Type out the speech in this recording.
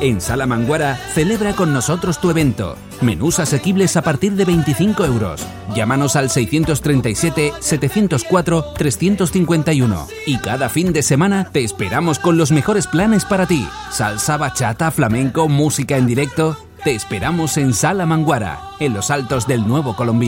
En Sala Manguara, celebra con nosotros tu evento. Menús asequibles a partir de 25 euros. Llámanos al 637-704-351. Y cada fin de semana te esperamos con los mejores planes para ti. Salsa, bachata, flamenco, música en directo. Te esperamos en Sala Manguara, en los altos del Nuevo Colombino.